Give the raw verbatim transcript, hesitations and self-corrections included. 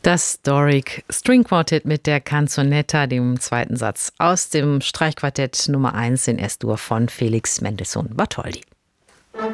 Das Doric String Quartet mit der Canzonetta, dem zweiten Satz aus dem Streichquartett Nummer eins in S-Dur von Felix Mendelssohn Bartholdy.